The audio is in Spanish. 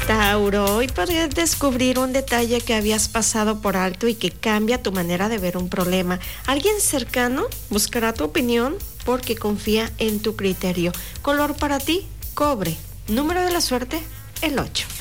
Tauro, hoy podrías descubrir un detalle que habías pasado por alto y que cambia tu manera de ver un problema. Alguien cercano buscará tu opinión porque confía en tu criterio. Color para ti, cobre. Número de la suerte, el 8.